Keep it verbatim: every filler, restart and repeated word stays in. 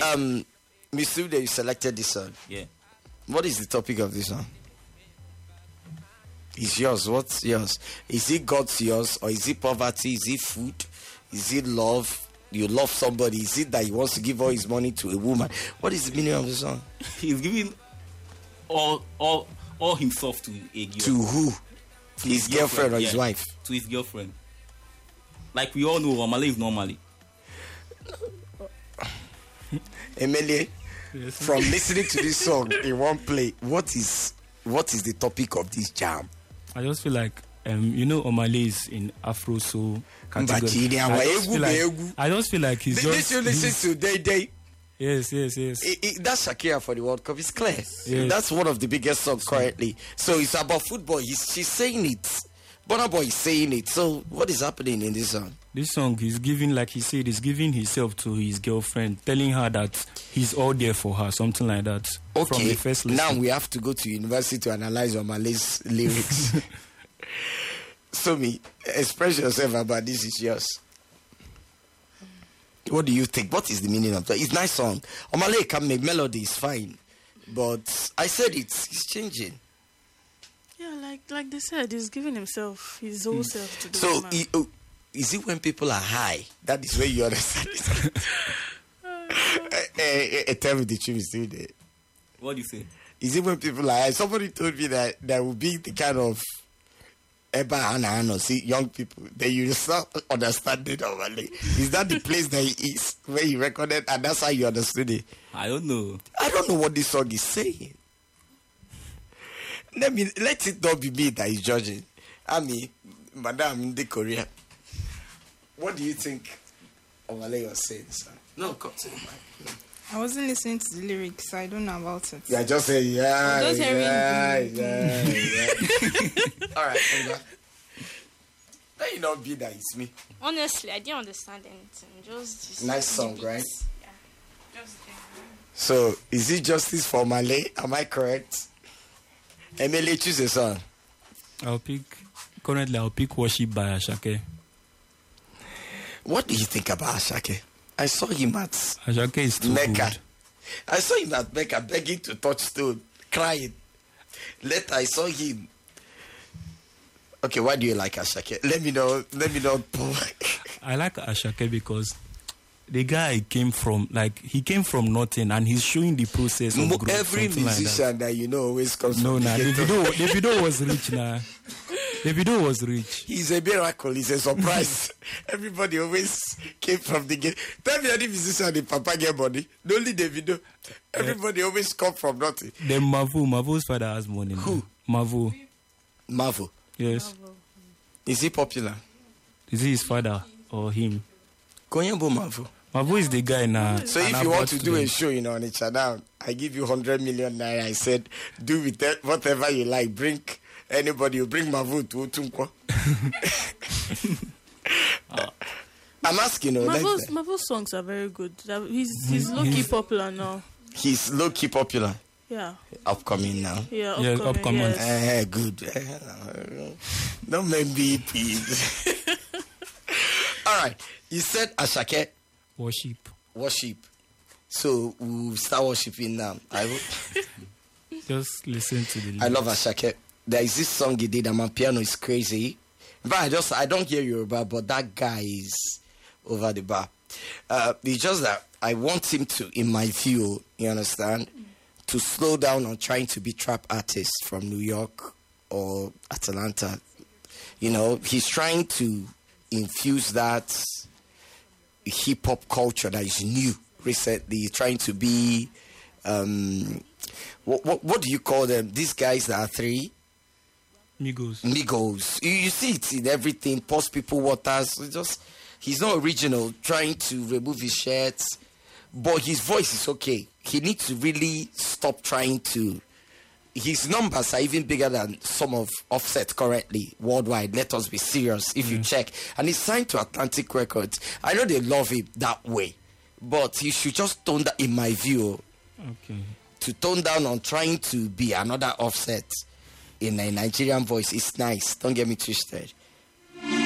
um, Miss Ude, you selected this song. Yeah. What is the topic of this song? It's yours. What's yours? Is it God's yours, or is it poverty? Is it food? Is it love? You love somebody? Is it that he wants to give all his money to a woman? What is the meaning of the song? He's giving all all all himself to a girl. To who? To his, his girlfriend, girlfriend or yeah, his wife? To his girlfriend. Like we all know, Omale is normally. Emily, yes. From listening to this song in one play, what is what is the topic of this jam? I just feel like, um, you know, Omale is in Afro soul category. I just feel like, I just feel like he's they, just... They listen to Day Day. Yes, yes, yes. It, it, that's Shakira for the World Cup. It's clear. Yes. That's one of the biggest songs currently. So it's about football. He's, she's saying it. Burna Boy is saying it. So what is happening in this song? This song, he's giving, like he said, he's giving himself to his girlfriend, telling her that he's all there for her, something like that. Okay, from the first now we have to go to university to analyze Omale's lyrics. So me, express yourself about this. Is yours. What do you think? What is the meaning of that? It's a nice song. Omale can make melody, is fine. But I said it, it's changing. Yeah, like like they said, he's giving himself, his whole mm. self to the So, woman. He, oh, is it when people are high? That is where you understand it. uh, uh, uh, tell me the truth, still there. What do you say? Is it when people are high? Somebody told me that there will be the kind of Eba and Ano, see, young people, then you start understanding normally. Is that the place that he is, where he recorded, and that's how you understood it? I don't know. I don't know what this song is saying. Let me let it not be me that is judging. I mean, Madam in the Korea. What do you think Omale was saying, sir? No, come to the mic. I wasn't listening to the lyrics, so I don't know about it. Yeah, just say yeah, just yeah, hearing yeah, yeah. All right, Oga. Let it not be that it's me. Honestly, I didn't understand anything. Just, just nice song, beats. right? Yeah. Just so, is it justice for Omale? Am I correct? Emily, choose a song. I'll pick, currently I'll pick Worship by Ashake. What do you think about Ashake? I saw him at Ashake is too Mecca. Good. I saw him at Mecca begging to touch stone, crying. Later, I saw him. Okay, why do you like Ashake? Let me know. Let me know. I like Ashake because the guy came from, like, he came from nothing and he's showing the process of growth. Every musician like that. that you know always comes no, from nah, the video. The video was rich, nah. The video was rich. He's a miracle. He's a surprise. Everybody always came from the gate. Tell me any musician in Papa get money. Not only the video. Everybody yeah. always come from nothing. Then Mavu. Mavu's father has money. Who? Mavu. Mavu. Yes. Bravo. Is he popular? Is he his father or him? Konyembo Mavu. Mavu is the guy now. So if you want to do a show, you know, on a channel, I give you one hundred million naira. I said, do with that, whatever you like. Bring anybody, you bring Mavu to Utunkwa. uh, I'm asking you. Mavu's, like Mavu's songs are very good. He's, he's low-key popular now. He's low-key popular? Yeah. Upcoming now? Yeah, upcoming. Yeah, upcoming. Yes. Uh, good. Uh, don't make me please. All right. You said Ashake. Worship. Worship. So we'll start worshiping now. I will. Just listen to the lyrics. I love Ashake. There is this song he did, and my piano is crazy. But I just I don't hear Yoruba, but that guy is over the bar. Uh, it's just that I want him to, in my view, you understand, to slow down on trying to be trap artists from New York or Atlanta. You know, he's trying to infuse that hip hop culture that is new recently, trying to be um what, what what do you call them? These guys that are three Migos. Migos. You, you see it in everything. Post people waters. It's just he's not original. Trying to remove his shirts, but his voice is okay. He needs to really stop trying to. His numbers are even bigger than some of Offset currently worldwide. Let us be serious. If mm-hmm. you check, and he's signed to Atlantic Records. I know they love him that way, but he should just tone that, in my view, okay, to tone down on trying to be another Offset in a Nigerian voice. It's nice. Don't get me twisted.